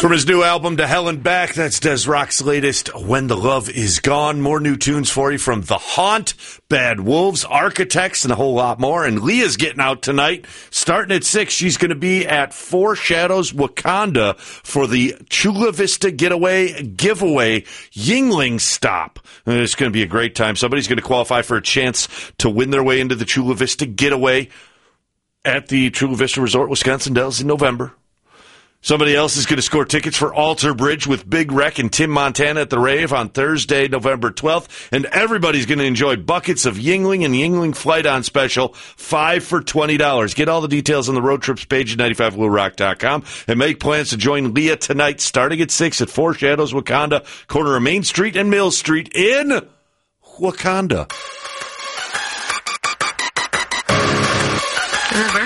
From his new album To Hell and Back, that's Des Rock's latest, When the Love Is Gone. More new tunes for you from The Haunt, Bad Wolves, Architects, and a whole lot more. And Leah's getting out tonight. Starting at 6, she's going to be at Four Shadows Wakanda for the Chula Vista Getaway Giveaway Yingling Stop. It's going to be a great time. Somebody's going to qualify for a chance to win their way into the Chula Vista Getaway at the Chula Vista Resort, Wisconsin Dells in November. Somebody else is going to score tickets for Alter Bridge with Big Rec and Tim Montana at the Rave on Thursday, November 12th. And everybody's going to enjoy buckets of Yingling and Yingling Flight on special, 5 for $20. Get all the details on the road trips page at 95bluerock.com and make plans to join Leah tonight starting at 6 at Four Shadows Wakanda, corner of Main Street and Mill Street in Wakanda.